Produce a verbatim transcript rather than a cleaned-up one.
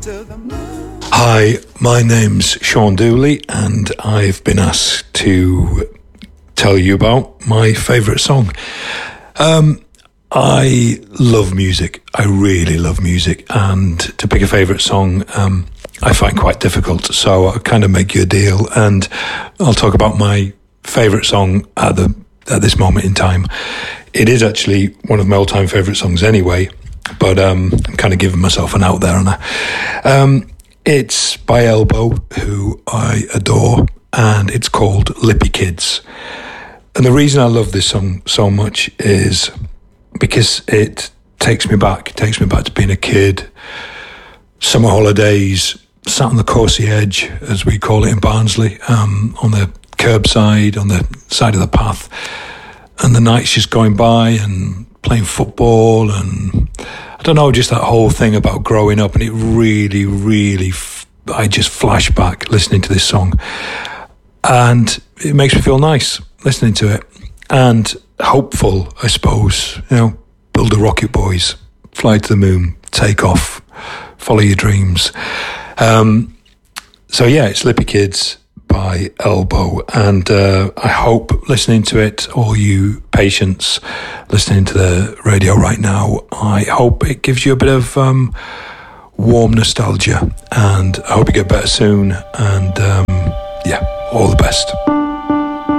Hi, my name's Sean Dooley, and I've been asked to tell you about my favourite song. Um, I love music. I really love music, and to pick a favourite song, um, I find quite difficult. So I'll kind of make you a deal, and I'll talk about my favourite song at the at this moment in time. It is actually one of my all-time favourite songs anyway, but um, I'm kind of giving myself an out there, aren't I? Um, it's by Elbow, who I adore, and it's called Lippy Kids. And the reason I love this song so much is because it takes me back. It takes me back to being a kid, summer holidays, sat on the Courcy Edge, as we call it in Barnsley, um, on the curbside, on the side of the path, and the nights just going by and playing football, and I don't know, just that whole thing about growing up. And it really, really, f- I just flash back listening to this song, and it makes me feel nice listening to it, and hopeful, I suppose. You know, build a rocket, boys, fly to the moon, take off, follow your dreams. Um, so yeah, it's Lippy Kids by Elbow, and uh, I hope listening to it, all you patients listening to the radio right now, I hope it gives you a bit of um, warm nostalgia, and I hope you get better soon, and um, yeah, all the best.